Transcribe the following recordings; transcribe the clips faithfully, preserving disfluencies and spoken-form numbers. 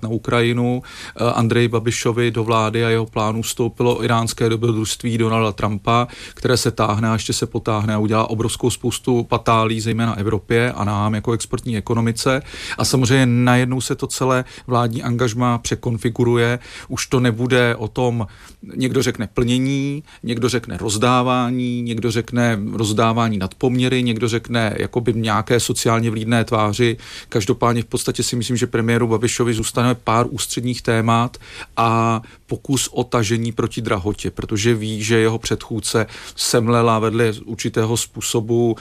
na Ukrajinu. Andreji Babišovi do vlády a jeho plánu vstoupilo iránské dobrodružství Donalda Trumpa, které se táhne a ještě se potáhne a udělá obrovskou spoustu patálí, zejména Evropě a nám jako exportní ekonomice. A samozřejmě najednou se to celé vládní angažmá překonfiguruje. Už to nebude o tom, někdo řekne plnění, někdo řekne rozdávání, někdo řekne rozdávání nad poměry, někdo řekne jakoby nějaké sociálně vlídné tváři. Každopádně v podstatě si myslím, že premiéru Babišovi zůstane pár ústředních témat a pokus o tažení proti drahotě, protože ví, že jeho předchůdce semlela vedle určitého způsobu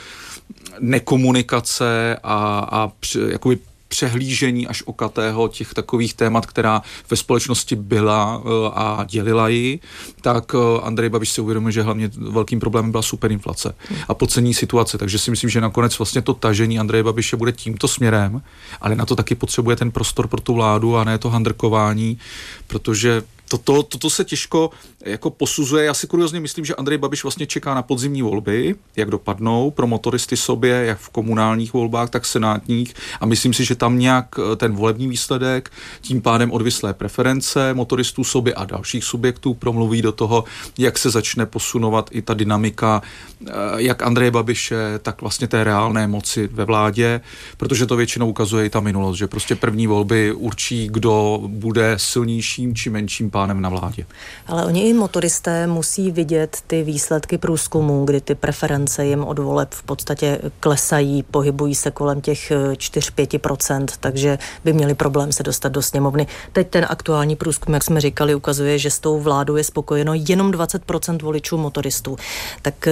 nekomunikace a, a jakoby přehlížení až okatého těch takových témat, která ve společnosti byla a dělila ji, tak Andrej Babiš si uvědomil, že hlavně velkým problémem byla superinflace a podcení situace. Takže si myslím, že nakonec vlastně to tažení Andreje Babiše bude tímto směrem, ale na to taky potřebuje ten prostor pro tu vládu a ne to handrkování, protože Toto, toto se těžko jako posuzuje. Já si kuriozně myslím, že Andrej Babiš vlastně čeká na podzimní volby, jak dopadnou pro motoristy sobě, jak v komunálních volbách, tak senátních, a myslím si, že tam nějak ten volební výsledek, tím pádem odvislé preference motoristů sobě a dalších subjektů promluví do toho, jak se začne posunovat i ta dynamika jak Andreje Babiše, tak vlastně té reálné moci ve vládě, protože to většinou ukazuje i ta minulost, že prostě první volby určí, kdo bude silnějším či menším pánem na vládě. Ale oni i motoristé musí vidět ty výsledky průzkumu, kdy ty preference jim od voleb v podstatě klesají, pohybují se kolem těch čtyři až pět procent, takže by měli problém se dostat do sněmovny. Teď ten aktuální průzkum, jak jsme říkali, ukazuje, že s tou vládou je spokojeno jenom dvacet procent voličů motoristů. Tak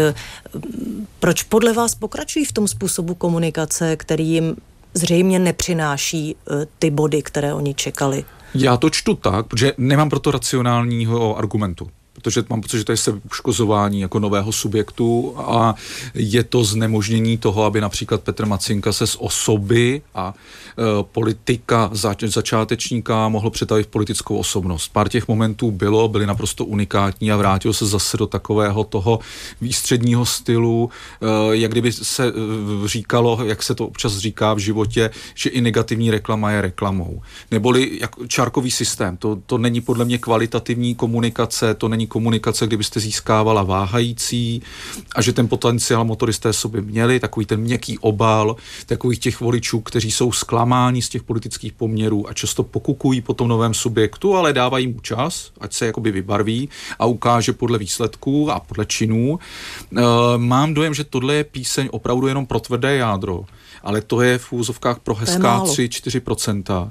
proč podle vás pokračují v tom způsobu komunikace, který jim zřejmě nepřináší ty body, které oni čekali? Já to čtu tak, protože nemám proto racionálního argumentu, protože mám pocit, že to je sebepoškozování jako nového subjektu a je to znemožnění toho, aby například Petr Macinka se z osoby a e, politika zač- začátečníka mohl přetavit v politickou osobnost. Pár těch momentů bylo, byly naprosto unikátní a vrátil se zase do takového toho výstředního stylu, e, jak kdyby se e, říkalo, jak se to občas říká v životě, že i negativní reklama je reklamou. Neboli jak čárkový systém, to, to není podle mě kvalitativní komunikace, to není komunikace, kdybyste získávala váhající a že ten potenciál motoristé sobě měli, takový ten měkký obal, takových těch voličů, kteří jsou zklamáni z těch politických poměrů a často pokukují po tom novém subjektu, ale dávají mu čas, ať se jakoby vybarví a ukáže podle výsledků a podle činů. E, mám dojem, že tohle je píseň opravdu jenom pro tvrdé jádro, ale to je v úvozovkách pro hezká tři až čtyři procenta.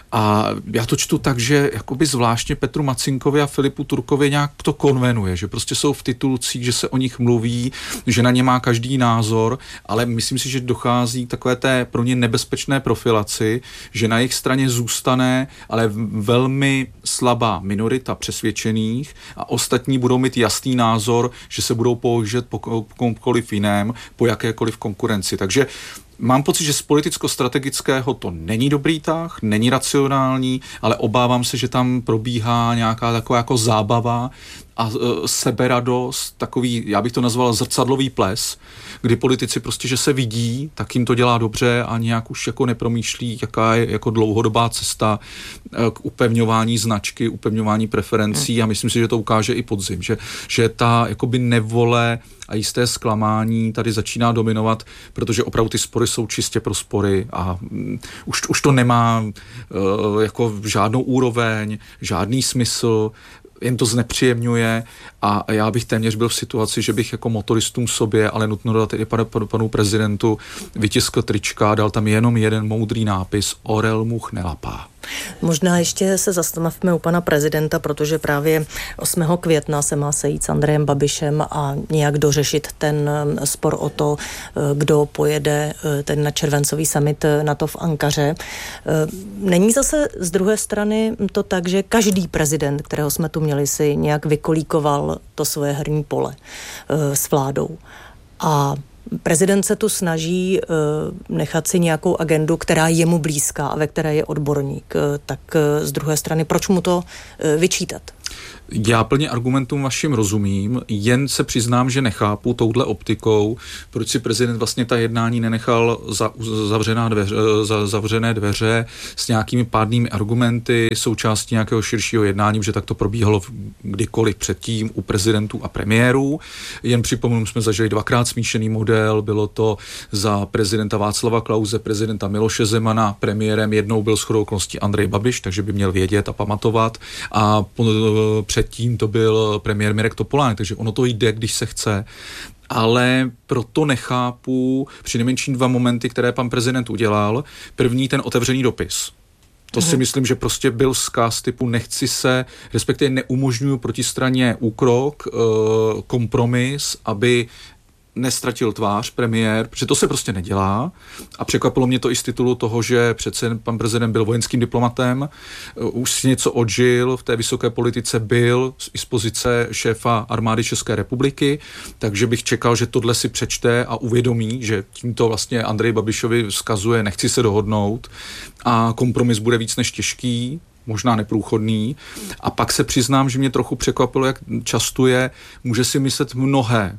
A já to čtu tak, že jakoby zvláštně Petru Macinkovi a Filipu Turkovi nějak to konvenuje, že prostě jsou v titulcích, že se o nich mluví, že na ně má každý názor, ale myslím si, že dochází k takové té pro ně nebezpečné profilaci, že na jejich straně zůstane ale velmi slabá minorita přesvědčených a ostatní budou mít jasný názor, že se budou použít po komukoliv jiném, po jakékoliv konkurenci. Takže mám pocit, že z politicko-strategického to není dobrý tah, není racionální, ale obávám se, že tam probíhá nějaká taková jako zábava a e, seberadost, takový, já bych to nazval zrcadlový ples, kdy politici prostě, že se vidí, tak jim to dělá dobře a nějak už jako nepromýšlí, jaká je jako dlouhodobá cesta e, k upevňování značky, upevňování preferencí hmm. a myslím si, že to ukáže i podzim, že, že ta jakoby nevole a jisté zklamání tady začíná dominovat, protože opravdu ty spory jsou čistě pro spory a um, už, už to nemá uh, jako žádnou úroveň, žádný smysl, jen to znepříjemňuje a já bych téměř byl v situaci, že bych jako motoristům sobě, ale nutno dodat i panu, panu prezidentu, vytiskl trička a dal tam jenom jeden moudrý nápis: orel much nelapá. Možná ještě se zastavme u pana prezidenta, protože právě osmého května se má sejít s Andrejem Babišem a nějak dořešit ten spor o to, kdo pojede ten na červencový summit NATO v Ankaře. Není zase z druhé strany to tak, že každý prezident, kterého jsme tu měli, si nějak vykolíkoval to svoje herní pole s vládou. A prezident se tu snaží uh, nechat si nějakou agendu, která je mu blízká a ve které je odborník. Uh, tak uh, z druhé strany, proč mu to uh, vyčítat? Já plně argumentům vašim rozumím, jen se přiznám, že nechápu touhle optikou, proč si prezident vlastně ta jednání nenechal za, zavřená dveře, za, zavřené dveře s nějakými pádnými argumenty, součástí nějakého širšího jednání, že tak to probíhalo kdykoliv předtím u prezidentů a premiérů. Jen připomenu, jsme zažili dvakrát smíšený model, bylo to za prezidenta Václava Klause, prezidenta Miloše Zemana, premiérem jednou byl shodou okolností Andrej Babiš, takže by měl vědět a pamatovat, a po, předtím to byl premiér Mirek Topolánek, takže ono to jde, když se chce. Ale proto nechápu přinejmenším dva momenty, které pan prezident udělal. První, ten otevřený dopis. To mm-hmm. si myslím, že prostě byl vzkaz typu nechci se, respektive neumožňuju protistraně úkrok, kompromis, aby nestratil tvář premiér, protože to se prostě nedělá, a překvapilo mě to i z titulu toho, že přece pan prezident byl vojenským diplomatem, už si něco odžil, v té vysoké politice byl i z pozice šéfa armády České republiky, takže bych čekal, že tohle si přečte a uvědomí, že tímto vlastně Andrej Babišovi vzkazuje nechci se dohodnout a kompromis bude víc než těžký, možná neprůchodný. A pak se přiznám, že mě trochu překvapilo, jak často je, může si myslet mnohé,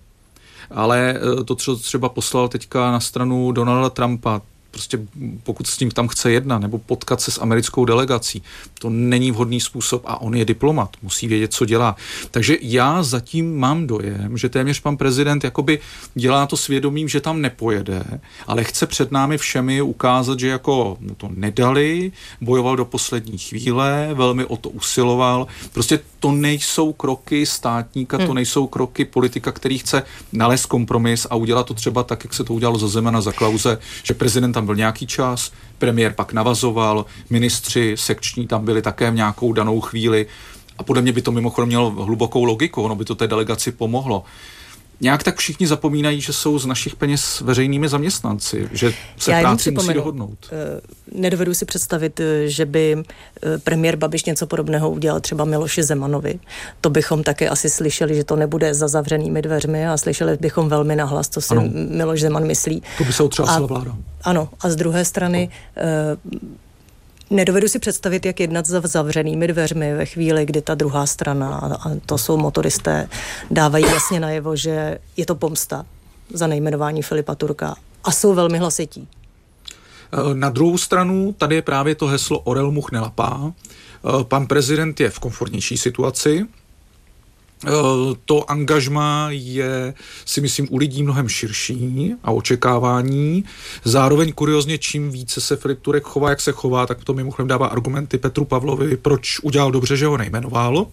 ale to, co třeba poslal teďka na stranu Donalda Trumpa, prostě pokud s ním tam chce jednat nebo potkat se s americkou delegací, to není vhodný způsob a on je diplomat, musí vědět, co dělá. Takže já zatím mám dojem, že téměř pan prezident jakoby dělá to svědomím, že tam nepojede, ale chce před námi všemi ukázat, že jako mu to nedali, bojoval do poslední chvíle, velmi o to usiloval. Prostě to nejsou kroky státníka, hmm. to nejsou kroky politika, který chce nalézt kompromis a udělat to třeba tak, jak se to udělalo za Zemana, za Klause, že prezident tam byl nějaký čas, premiér pak navazoval, ministři sekční tam byli také v nějakou danou chvíli a podle mě by to mimochodem mělo hlubokou logiku, ono by to té delegaci pomohlo. Nějak tak všichni zapomínají, že jsou z našich peněz veřejnými zaměstnanci, že se Já práci musí dohodnout. Nedovedu si představit, že by premiér Babiš něco podobného udělal třeba Miloši Zemanovi. To bychom také asi slyšeli, že to nebude za zavřenými dveřmi a slyšeli bychom velmi nahlas, co si ano. Miloš Zeman myslí. To by se otřásila vláda. Ano, a z druhé strany no. Nedovedu si představit, jak jednat za zavřenými dveřmi ve chvíli, kdy ta druhá strana, a to jsou motoristé, dávají jasně najevo, že je to pomsta za nejmenování Filipa Turka a jsou velmi hlasití. Na druhou stranu, tady je právě to heslo orel much nelapá. Pan prezident je v komfortnější situaci. To angažmá je, si myslím, u lidí mnohem širší a očekávání. Zároveň kuriozně, čím více se Filip Turek chová, jak se chová, tak to mimochodem dává argumenty Petru Pavlovi, proč udělal dobře, že ho nejmenoval.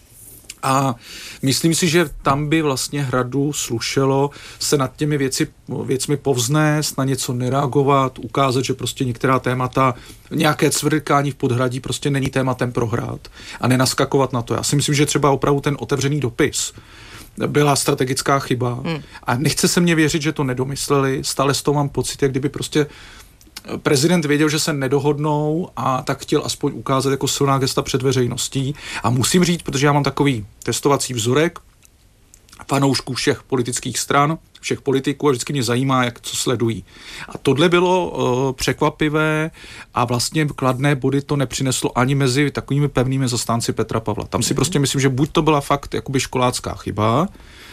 A myslím si, že tam by vlastně Hradu slušelo se nad těmi věci, věcmi povznést, na něco nereagovat, ukázat, že prostě některá témata, nějaké cvrkání v podhradí prostě není tématem prohrát a nenaskakovat na to. Já si myslím, že třeba opravdu ten otevřený dopis byla strategická chyba hmm. a nechce se mně věřit, že to nedomysleli, stále z toho mám pocit, jak kdyby prostě prezident věděl, že se nedohodnou a tak chtěl aspoň ukázat jako silná gesta před veřejností. A musím říct, protože já mám takový testovací vzorek fanoušků všech politických stran, všech politiků a vždycky mě zajímá, jak co sledují. A tohle bylo uh, překvapivé a vlastně kladné body to nepřineslo ani mezi takovými pevnými zastánci Petra Pavla. Tam si prostě myslím, že buď to byla fakt jakoby školácká chyba,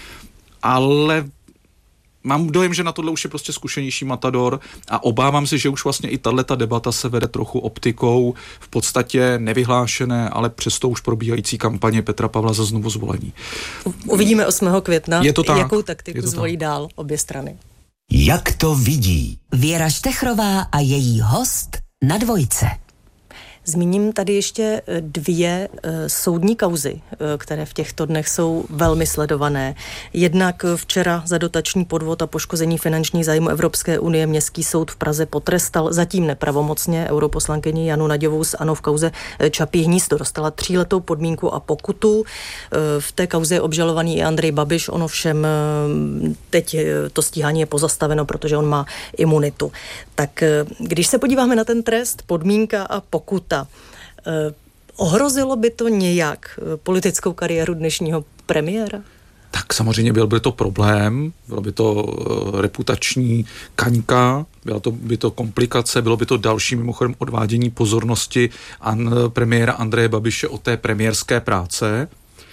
ale mám dojem, že na tohle už je prostě zkušenější matador a obávám se, že už vlastně i tato debata se vede trochu optikou v podstatě nevyhlášené, ale přesto už probíhající kampaně Petra Pavla za znovu zvolení. Uvidíme osmého května, je to tak, jakou taktiku to zvolí tak. dál obě strany. Jak to vidí Věra Štechrová a její host na Dvojce. Zmíním tady ještě dvě uh, soudní kauzy, uh, které v těchto dnech jsou velmi sledované. Jednak včera za dotační podvod a poškození finančních zájmů Evropské unie Městský soud v Praze potrestal zatím nepravomocně europoslankyni Janu Naďovou z ANO v kauze Čapí hnízdo. Dostala tříletou podmínku a pokutu. Uh, v té kauze je obžalovaný i Andrej Babiš. Ono všem uh, teď to stíhání je pozastaveno, protože on má imunitu. Tak uh, když se podíváme na ten trest, podmínka a pokuta, Eh, ohrozilo by to nějak politickou kariéru dnešního premiéra? tak samozřejmě byl by to problém, bylo by to uh, reputační kaňka, byla to, by to komplikace, bylo by to další mimochodem odvádění pozornosti an, premiéra Andreje Babiše od té premiérské práce.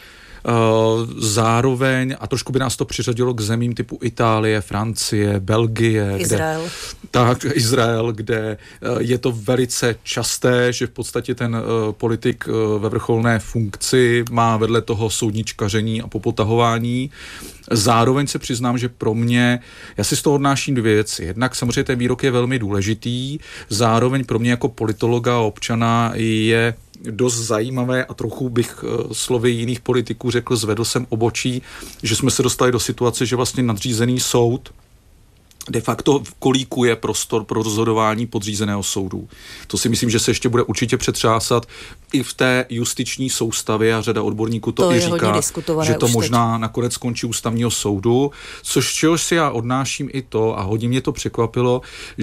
Uh, zároveň, a trošku by nás to přiřadilo k zemím typu Itálie, Francie, Belgie. Izrael. Kde, tak, Izrael, kde uh, je to velice časté, že v podstatě ten uh, politik uh, ve vrcholné funkci má vedle toho soudničkaření a popotahování. Zároveň se přiznám, že pro mě, já si z toho odnáším dvě věci. Jednak samozřejmě ten výrok je velmi důležitý, zároveň pro mě jako politologa a občana je dost zajímavé a trochu bych slovy jiných politiků řekl, zvedl jsem obočí, že jsme se dostali do situace, že vlastně nadřízený soud de facto kolíkuje prostor pro rozhodování podřízeného soudu. To si myslím, že se ještě bude určitě přetřásat i v té justiční soustavě a řada odborníků to, to i říká, že to možná teď nakonec skončí ústavního soudu, což čehož si já odnáším i to a hodně mě to překvapilo,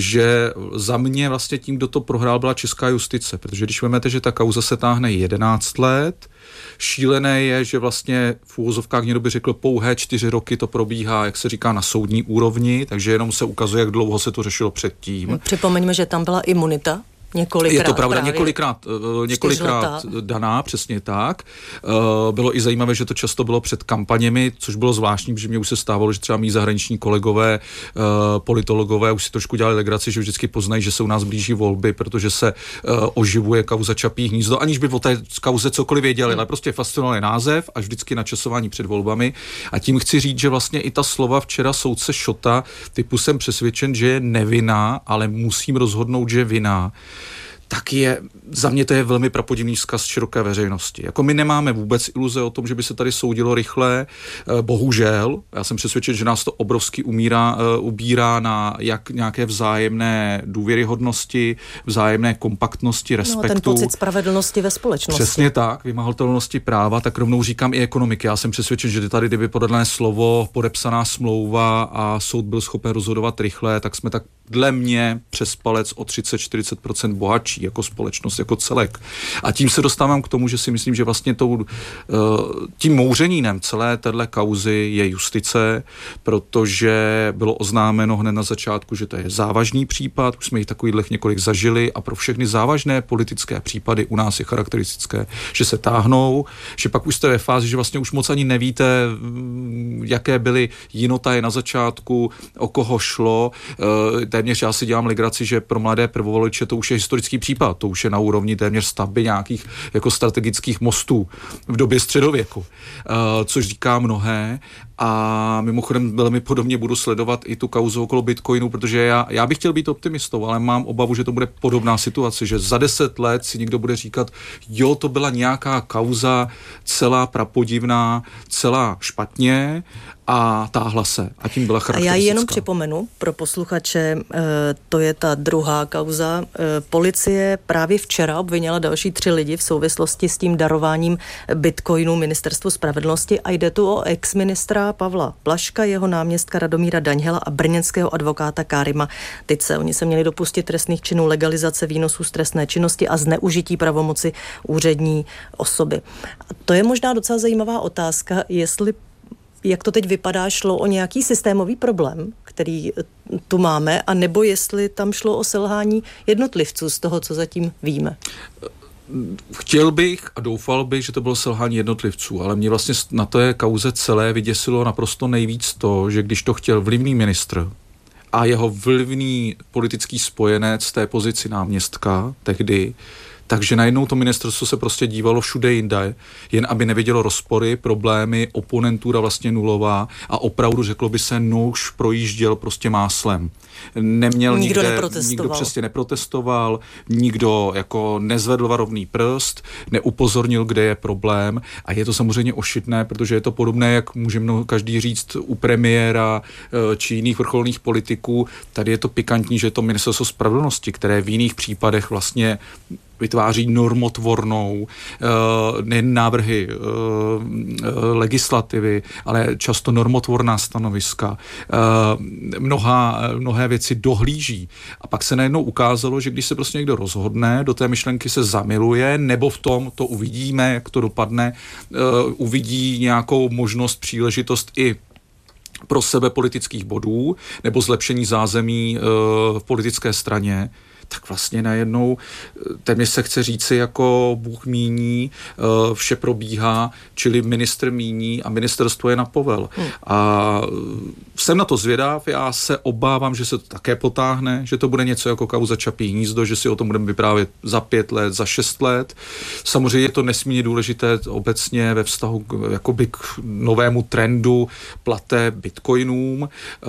že za mě vlastně tím, kdo to prohrál, byla česká justice, protože když vezmete, že ta kauza se táhne jedenáct let, šílené je, že vlastně v úvozovkách někdo by řekl pouhé čtyři roky to probíhá, jak se říká, na soudní úrovni, takže jenom se ukazuje, jak dlouho se to řešilo předtím. Připomeňme, že tam byla imunita. Několikrát, je to pravda, několikrát, několikrát daná, přesně tak. Bylo i zajímavé, že to často bylo před kampaněmi, což bylo zvláštní, protože mě už se stávalo, že třeba mý zahraniční kolegové, politologové už si trošku dělali legraci, že vždycky poznají, že se u nás blíží volby, protože se oživuje kauza Čapí hnízdo, aniž by o té kauze cokoliv věděli, ale prostě fascinovali název až vždycky na časování před volbami. A tím chci říct, že vlastně i ta slova včera soudce Šota, typu jsem přesvědčen, že je nevinná, ale musím rozhodnout, že je vinná, tak je, za mě to je velmi prapodivný vzkaz široké veřejnosti. Jako my nemáme vůbec iluze o tom, že by se tady soudilo rychle, bohužel. Já jsem přesvědčen, že nás to obrovsky umírá, ubírá na jak nějaké vzájemné důvěryhodnosti, vzájemné kompaktnosti, respektu. No, ten pocit spravedlnosti ve společnosti. Přesně tak, vymahatelnosti práva, tak rovnou říkám i ekonomiky. Já jsem přesvědčen, že tady, kdyby podané slovo, podepsaná smlouva a soud byl schopen rozhodovat rychle, tak jsme tak dle mě přes palec o třicet až čtyřicet procent bohatší jako společnost, jako celek. A tím se dostávám k tomu, že si myslím, že vlastně tou, tím mouřenínem celé téhle kauzy je justice, protože bylo oznámeno hned na začátku, že to je závažný případ, už jsme jich takových několik zažili a pro všechny závažné politické případy u nás je charakteristické, že se táhnou, že pak už jste ve fázi, že vlastně už moc ani nevíte, jaké byly jinotaje na začátku, o koho šlo. Téměř já si dělám legraci, že pro mladé prvovoliče to už je historický případ, to už je na úrovni téměř stavby nějakých jako strategických mostů v době středověku, uh, což říká mnohé. A mimochodem velmi podobně budu sledovat i tu kauzu okolo Bitcoinu, protože já, já bych chtěl být optimistou, ale mám obavu, že to bude podobná situace, že za deset let si někdo bude říkat, jo, to byla nějaká kauza celá prapodivná, celá špatně a táhla se. A tím byla charakteristická. A já jenom připomenu pro posluchače, to je ta druhá kauza. Policie právě včera obvinila další tři lidi v souvislosti s tím darováním Bitcoinu Ministerstvu spravedlnosti a jde tu o ex-ministra Pavla Blažka, jeho náměstka Radomíra Daňhela a brněnského advokáta Kárima Tyce. Oni se měli dopustit trestných činů legalizace výnosů z trestné činnosti a zneužití pravomoci úřední osoby. A to je možná docela zajímavá otázka, jestli, jak to teď vypadá, šlo o nějaký systémový problém, který tu máme, a nebo jestli tam šlo o selhání jednotlivců z toho, co zatím víme. Chtěl bych a doufal bych, že to bylo selhání jednotlivců, ale mě vlastně na té kauze celé vyděsilo naprosto nejvíc to, že když to chtěl vlivný ministr a jeho vlivný politický spojenec té pozici náměstka tehdy, takže najednou to ministerstvo se prostě dívalo všude jinde, jen aby nevidělo rozpory, problémy, oponentura vlastně nulová a opravdu řeklo by se, nůž projížděl prostě máslem. Neměl nikdo nikde, neprotestoval. nikdo přesně neprotestoval, nikdo jako nezvedl varovný prst, neupozornil, kde je problém a je to samozřejmě ošidné, protože je to podobné, jak může mnou každý říct u premiéra či jiných vrcholných politiků. Tady je to pikantní, že je to ministerstvo spravedlnosti, které v jiných případech vlastně vytváří normotvornou uh, nejen návrhy uh, uh, legislativy, ale často normotvorná stanoviska. Uh, mnoha, mnohé mnohé věci dohlíží. A pak se najednou ukázalo, že když se prostě někdo rozhodne, do té myšlenky se zamiluje, nebo v tom to uvidíme, jak to dopadne, uh, uvidí nějakou možnost, příležitost i pro sebe politických bodů nebo zlepšení zázemí uh, v politické straně, tak vlastně najednou téměř se chce říci jako Bůh míní, vše probíhá, čili ministr míní a ministerstvo je na povel. Hmm. A jsem na to zvědav, já se obávám, že se to také potáhne, že to bude něco jako kauza Čapí hnízdo, že si o tom budeme vyprávět za pět let, za šest let. Samozřejmě je to nesmírně důležité obecně ve vztahu k, jakoby k novému trendu platé bitcoinům.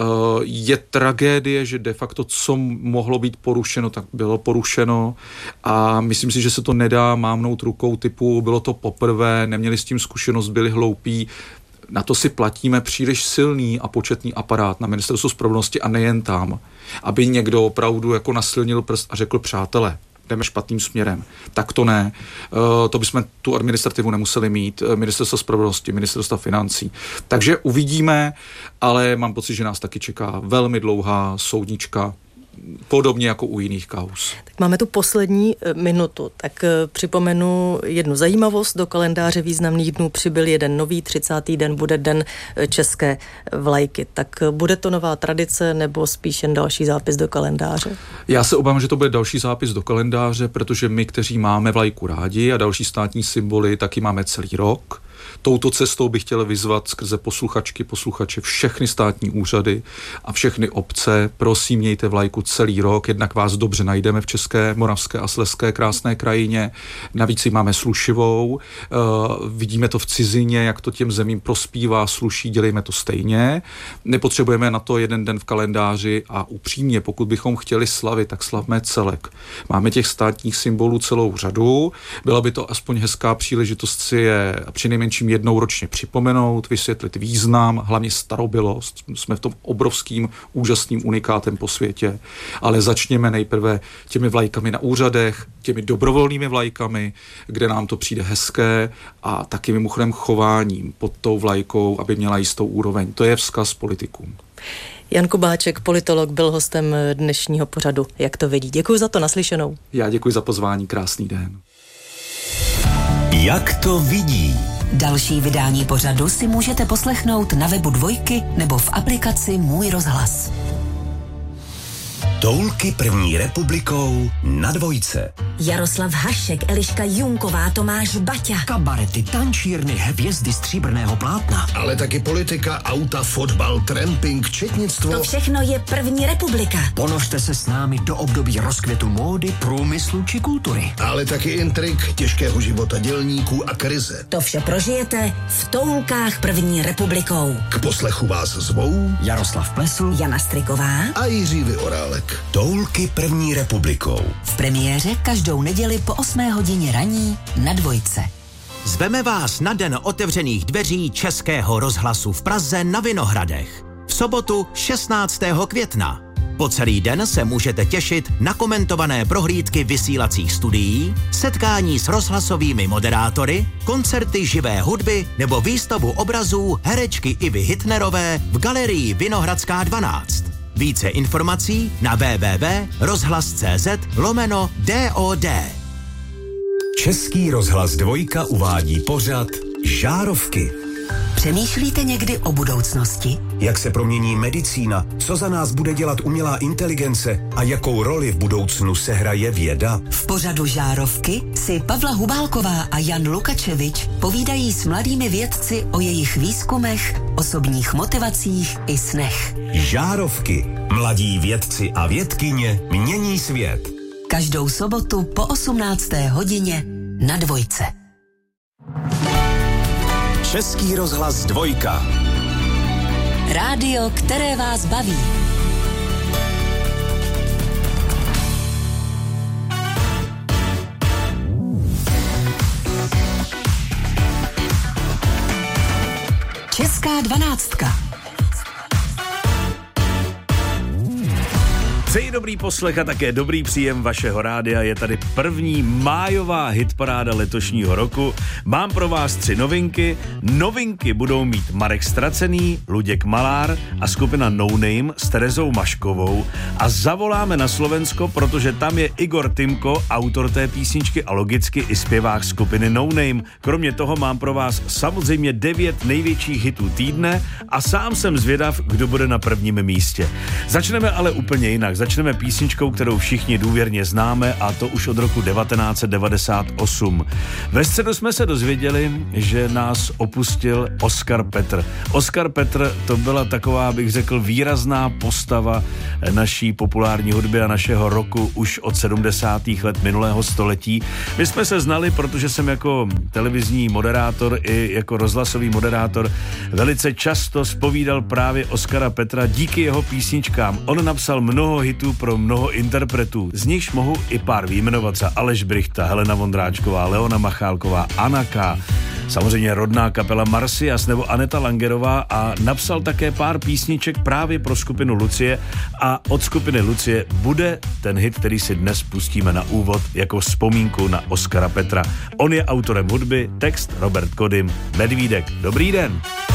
Je tragédie, že de facto co mohlo být porušeno, tak bylo porušeno a myslím si, že se to nedá mávnout rukou typu bylo to poprvé, neměli s tím zkušenost, byli hloupí. Na to si platíme příliš silný a početný aparát na Ministerstvu spravedlnosti a nejen tam, aby někdo opravdu jako nasilnil prst a řekl přátelé, jdeme špatným směrem. Tak to ne. To bychom tu administrativu nemuseli mít. Ministerstvo spravedlnosti, Ministerstvo financí. Takže uvidíme, ale mám pocit, že nás taky čeká velmi dlouhá soudnička, podobně jako u jiných kauz. Tak máme tu poslední minutu, tak připomenu jednu zajímavost. Do kalendáře významných dnů přibyl jeden nový, třicátý den bude den české vlajky. Tak bude to nová tradice nebo spíš jen další zápis do kalendáře? Já se obávám, že to bude další zápis do kalendáře, protože my, kteří máme vlajku rádi a další státní symboly, taky máme celý rok. Touto cestou bych chtěl vyzvat skrze posluchačky, posluchače všechny státní úřady a všechny obce. Prosím, mějte vlajku celý rok, jednak vás dobře najdeme v české, moravské a slezské krásné krajině. Navíc ji máme slušivou, uh, vidíme to v cizině, jak to těm zemím prospívá, sluší, dělejme to stejně. Nepotřebujeme na to jeden den v kalendáři a upřímně, pokud bychom chtěli slavit, tak slavme celek. Máme těch státních symbolů celou řadu, byla by to aspoň hezká příležitost si je přinejmenším jednou ročně připomenout, vysvětlit význam, hlavně starobylost. Jsme v tom obrovským, úžasným unikátem po světě. Ale začněme nejprve těmi vlajkami na úřadech, těmi dobrovolnými vlajkami, kde nám to přijde hezké a taky mimochodem chováním pod tou vlajkou, aby měla jistou úroveň. To je vzkaz politikům. Jan Kubáček, politolog, byl hostem dnešního pořadu. Jak to vidí? Děkuji za to, naslyšenou. Já děkuji za pozvání, krásný den. Jak to vidí? Další vydání pořadu si můžete poslechnout na webu Dvojky nebo v aplikaci Můj rozhlas. Toulky první republikou na Dvojce. Jaroslav Hašek, Eliška Junková, Tomáš Baťa. Kabarety, tančírny, hvězdy stříbrného plátna. Ale taky politika, auta, fotbal, tramping, četnictvo. To všechno je první republika. Ponořte se s námi do období rozkvětu módy, průmyslu či kultury. Ale taky intrik, těžkého života dělníků a krize. To vše prožijete v Toulkách první republikou. K poslechu vás zvou Jaroslav Plesl, Jana Striková a Jiří Vyorálek. Toulky první republikou. V premiéře každou neděli po osmé hodině raní na Dvojce. Zveme vás na den otevřených dveří Českého rozhlasu v Praze na Vinohradech. V sobotu šestnáctého května. Po celý den se můžete těšit na komentované prohlídky vysílacích studií, setkání s rozhlasovými moderátory, koncerty živé hudby nebo výstavu obrazů herečky Ivy Hitnerové v galerii Vinohradská dvanáct. Více informací na www tečka rozhlas tečka cz lomeno dod. Český rozhlas Dvojka uvádí pořad Žárovky. Přemýšlíte někdy o budoucnosti? Jak se promění medicína, co za nás bude dělat umělá inteligence a jakou roli v budoucnu sehraje věda? V pořadu Žárovky si Pavla Hubálková a Jan Lukačevič povídají s mladými vědci o jejich výzkumech, osobních motivacích i snech. Žárovky. Mladí vědci a vědkyně mění svět. Každou sobotu po osmnácté hodině na Dvojce. Český rozhlas Dvojka. Rádio, které vás baví. Česká dvanáctka. Přeji dobrý poslech a také dobrý příjem vašeho rádia. Je tady první májová hitparáda letošního roku. Mám pro vás tři novinky. Novinky budou mít Marek Stracený, Luděk Malár a skupina No Name s Terezou Maškovou. A zavoláme na Slovensko, protože tam je Igor Timko, autor té písničky a logicky i zpěvák skupiny No Name. Kromě toho mám pro vás samozřejmě devět největších hitů týdne a sám jsem zvědav, kdo bude na prvním místě. Začneme ale úplně jinak. Začneme písničkou, kterou všichni důvěrně známe, a to už od roku devatenáct set devadesát osm. Ve středu jsme se dozvěděli, že nás opustil Oskar Petr. Oskar Petr to byla taková, bych řekl, výrazná postava naší populární hudby a našeho roku už od sedmdesátých let minulého století. My jsme se znali, protože jsem jako televizní moderátor i jako rozhlasový moderátor velice často zpovídal právě Oskara Petra díky jeho písničkám. On napsal mnoho hitů pro mnoho interpretů, z nichž mohu i pár vyjmenovat, za Aleš Brychta, Helena Vondráčková, Leona Machálková, Anna K., samozřejmě rodná kapela Marcias nebo Aneta Langerová, a napsal také pár písniček právě pro skupinu Lucie, a od skupiny Lucie bude ten hit, který si dnes pustíme na úvod jako vzpomínku na Oskara Petra. On je autorem hudby, text Robert Kodym, Medvídek. Dobrý den!